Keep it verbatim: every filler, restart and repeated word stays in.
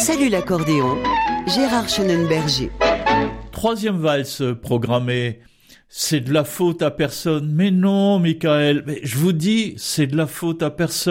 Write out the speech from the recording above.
Salut l'accordéon, Gérard Schönenberger. Troisième valse programmée. C'est de la faute à personne. Mais non, Michael, mais je vous dis, c'est de la faute à personne.